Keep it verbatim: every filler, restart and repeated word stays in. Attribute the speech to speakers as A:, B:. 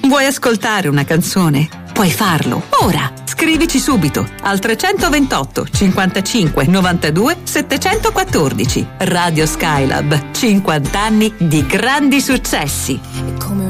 A: Vuoi ascoltare una canzone? Puoi farlo ora. Scrivici subito al trecentoventotto cinquantacinque novantadue settecentoquattordici. Radio Skylab, cinquanta anni di grandi successi.